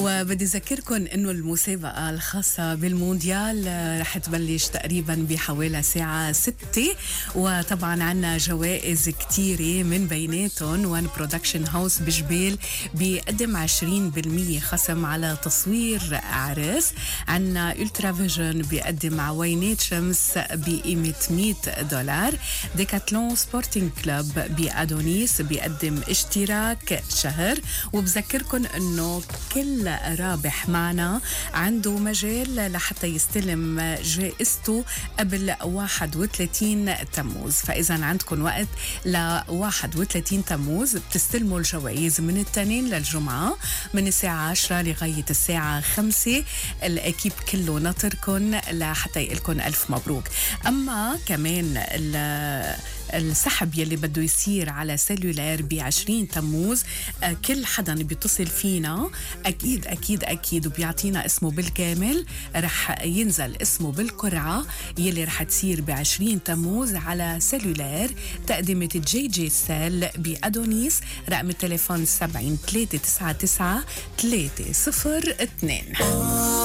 وبدي أذكركم إنه المسابقة الخاصة بالمونديال رح تبلش تقريبا بحوالي ساعة 6، وطبعا عنا جوائز كتيرة من بيناتهم وان برودكشن هاوس بجبال بيقدم 20% خصم على تصوير عرس. عنا ألترا فيجن بيقدم عوينات شمس بقيمة $100. ديكاتلون سبورتينج كلوب بأدونيس بيقدم اشتراك شهر. وبذكركم إنه كل رابح معنا عنده مجال لحتى يستلم جائزته قبل 31 تموز. فإذا عندكم وقت ل 31 تموز بتستلموا الجوائز من الاثنين للجمعة من الساعة 10 لغاية الساعة 5. الأكيب كله ناطركم لحتى يقلكم ألف مبروك. أما كمان السحب يلي بده يصير على سيلولار ب20 تموز، كل حدا بيتصل فينا أكيد أكيد أكيد وبيعطينا اسمه بالكامل رح ينزل اسمه بالقرعة يلي رح تصير ب20 تموز على سيلولار تقدمة جي جي سيل بأدونيس. رقم التليفون 70 399 302.